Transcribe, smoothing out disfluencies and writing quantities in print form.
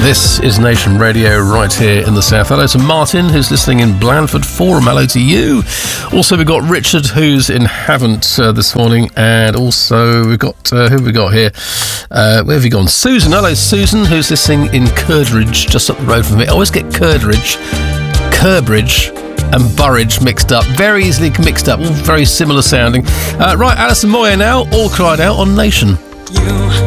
This is Nation Radio right here in the south. Hello to Martin, who's listening in Blandford Forum. Hello to you. Also, we've got Richard, who's in Havant this morning. And also, we've got, who have we got here? Where have you gone? Susan. Hello, Susan, who's listening in Curdridge, just up the road from me. I always get Curdridge, and Burridge mixed up. Very easily mixed up. All very similar sounding. Right, Alison Moyer now, All Cried Out on Nation. You